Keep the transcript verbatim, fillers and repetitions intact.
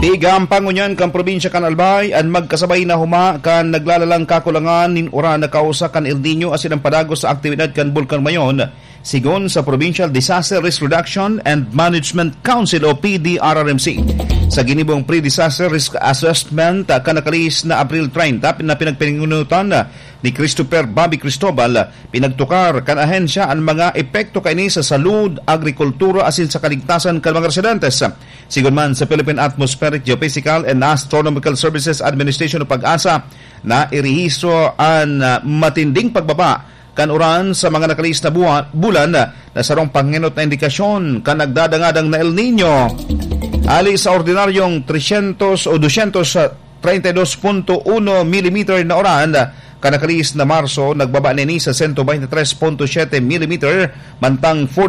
Di gampang ngunyan kang probinsya kan Albay an magkasabay na huma kan naglalalang kakulangan nin ura na kausa kan El Nino asin ang padagos sa aktibidad kan Bulkan Mayon sigon sa Provincial Disaster Risk Reduction and Management Council o P D R R M C. Sa ginibong Pre-Disaster Risk Assessment uh, kanakalis na April thirtieth na pinagpingunutan uh, ni Christopher Bobby Cristobal, pinagtukar kan ahensya ang mga epekto kaini sa salud, agrikultura asin sa kaligtasan kan mga residentes. Sigon man sa Philippine Atmospheric, Geophysical and Astronomical Services Administration o Pag-asa na irehistro ang uh, matinding pagbaba kan uran sa mga nakalis na buwan, bulan na sarong panginot na indikasyon kan nagdadangadang na El Nino. Ali sa ordinaryong tresyentos o dosyentos treinta y dos punto uno milimeter na uran kan nakalis na Marso nagbaba nini sa one twenty-three point seven milimeter mantang